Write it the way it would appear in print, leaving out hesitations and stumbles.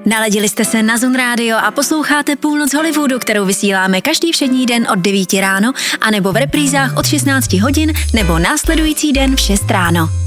Naladili jste se na Zun Radio a posloucháte Půlnoc Hollywoodu, kterou vysíláme každý všední den od 9 ráno, anebo v reprízách od 16 hodin, nebo následující den v 6 ráno.